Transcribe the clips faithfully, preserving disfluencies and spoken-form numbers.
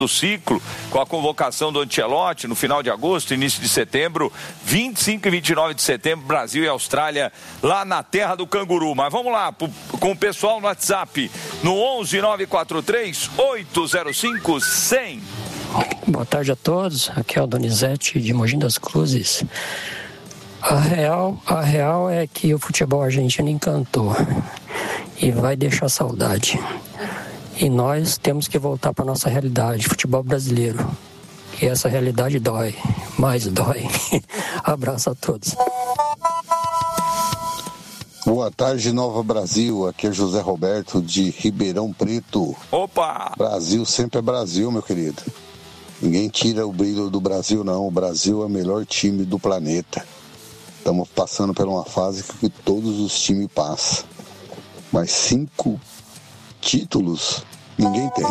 do ciclo, com a convocação do Ancelotti no final de agosto, início de setembro, vinte e cinco e vinte e nove de setembro, Brasil e Austrália, lá na terra do canguru. Mas vamos lá, com o pessoal no WhatsApp, no onze nove quatro três oito zero cinco cem. Boa tarde a todos, aqui é o Donizete de Mogi das Cruzes. A real, a real é que o futebol argentino encantou e vai deixar saudade. E nós temos que voltar para a nossa realidade, futebol brasileiro. E essa realidade dói, mais dói. Abraço a todos. Boa tarde, Nova Brasil. Aqui é José Roberto de Ribeirão Preto. Opa! Brasil sempre é Brasil, meu querido. Ninguém tira o brilho do Brasil, não. O Brasil é o melhor time do planeta. Estamos passando por uma fase que todos os times passam. Mas cinco títulos ninguém tem.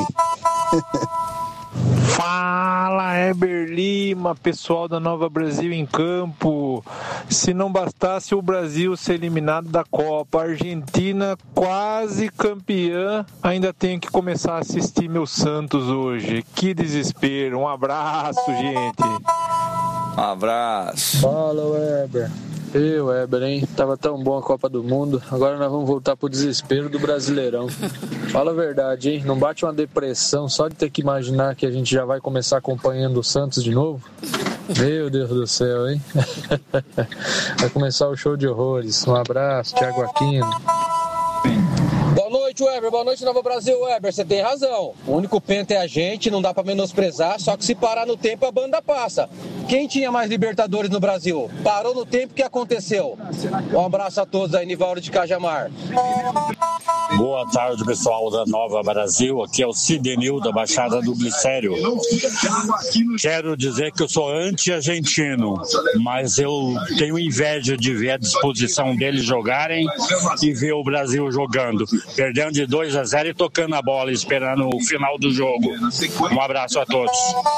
Fala, Heber Lima, pessoal da Nova Brasil em campo. Se não bastasse o Brasil ser eliminado da Copa, a Argentina quase campeã, ainda tenho que começar a assistir meu Santos hoje. Que desespero. Um abraço, gente. Um abraço. Fala, Weber. Eu, Weber, hein? Tava tão bom a Copa do Mundo. Agora nós vamos voltar pro desespero do Brasileirão. Fala a verdade, hein? Não bate uma depressão só de ter que imaginar que a gente já vai começar acompanhando o Santos de novo? Meu Deus do céu, hein? Vai começar o show de horrores. Um abraço, Thiago Aquino. Boa noite, Weber. Boa noite, Nova Brasil. Weber, você tem razão. O único penta é a gente, não dá pra menosprezar, só que se parar no tempo a banda passa. Quem tinha mais Libertadores no Brasil? Parou no tempo, o que aconteceu? Um abraço a todos aí, Nivaldo de Cajamar. Boa tarde, pessoal da Nova Brasil. Aqui é o Cidenil da Baixada do Glicério. Quero dizer que eu sou anti-argentino, mas eu tenho inveja de ver a disposição deles jogarem e ver o Brasil jogando. Perdendo de dois a zero e tocando a bola, esperando o final do jogo. Um abraço a todos.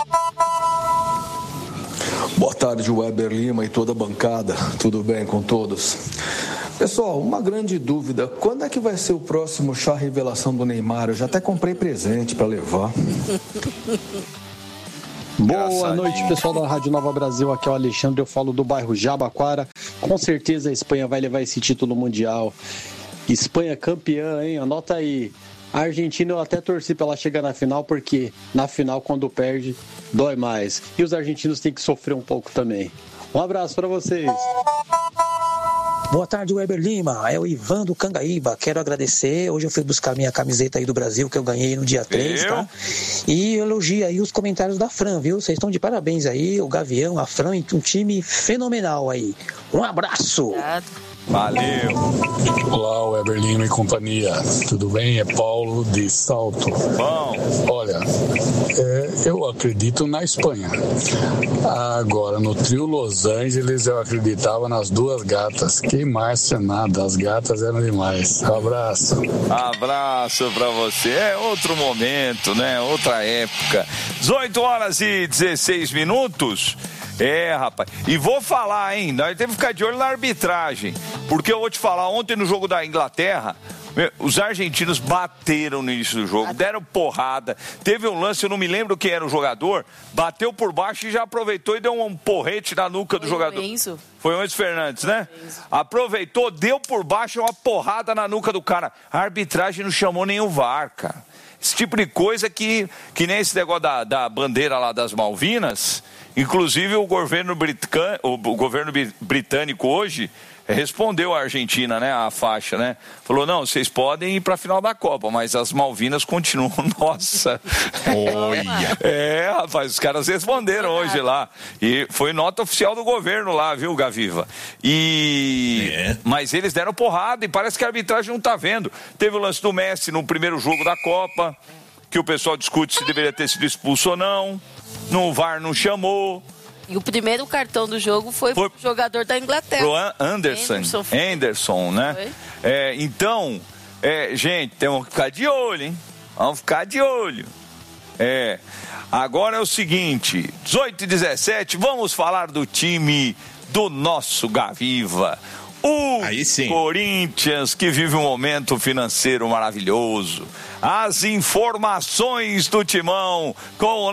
Boa tarde, Weber Lima e toda a bancada. Tudo bem com todos? Pessoal, uma grande dúvida. Quando é que vai ser o próximo chá revelação do Neymar? Eu já até comprei presente para levar. Boa noite, pessoal da Rádio Nova Brasil. Aqui é o Alexandre, eu falo do bairro Jabaquara. Com certeza a Espanha vai levar esse título mundial. Espanha campeã, hein? Anota aí. A Argentina eu até torci para ela chegar na final, porque na final, quando perde, dói mais. E os argentinos têm que sofrer um pouco também. Um abraço para vocês. Boa tarde, Weber Lima. É o Ivan do Cangaíba. Quero agradecer. Hoje eu fui buscar minha camiseta aí do Brasil, que eu ganhei no dia três, tá? E elogia aí os comentários da Fran, viu? Vocês estão de parabéns aí. O Gavião, a Fran, um time fenomenal aí. Um abraço. Valeu. Olá, Weber Lima e companhia. Tudo bem? É Paulo de Salto. Bom. Olha, é, eu acredito na Espanha. Agora, no trio Los Angeles, eu acreditava nas duas gatas. Que Márcia nada, as gatas eram demais. Abraço. Abraço pra você. É outro momento, né? Outra época. dezoito horas e dezesseis minutos. É, rapaz. E vou falar, hein? Nós temos que ficar de olho na arbitragem. Porque eu vou te falar, ontem no jogo da Inglaterra, os argentinos bateram no início do jogo, deram porrada. Teve um lance, eu não me lembro quem era o jogador, bateu por baixo e já aproveitou e deu um porrete na nuca do jogador. Enzo. Foi o Enzo Fernandes, né? Enzo. Aproveitou, deu por baixo uma porrada na nuca do cara. A arbitragem não chamou nem o V A R, cara. Esse tipo de coisa que, que nem esse negócio da, da bandeira lá das Malvinas. Inclusive o governo, britânico, o governo britânico hoje respondeu à Argentina, né, a faixa, né? Falou, não, vocês podem ir para a final da Copa, mas as Malvinas continuam nossa. Olha. É, rapaz, os caras responderam hoje lá. E foi nota oficial do governo lá, viu, Gaviva? E... É. Mas eles deram porrada e parece que a arbitragem não tá vendo. Teve o lance do Messi no primeiro jogo da Copa, que o pessoal discute se deveria ter sido expulso ou não. No V A R não chamou. E o primeiro cartão do jogo foi, foi pro jogador da Inglaterra. Pro Anderson. Anderson, Anderson né? É, então, é, gente, temos que ficar de olho, hein? Vamos ficar de olho. É, agora é o seguinte, dezoito e dezessete, vamos falar do time do nosso Gaviva. O Aí sim. Corinthians, que vive um momento financeiro maravilhoso. As informações do Timão com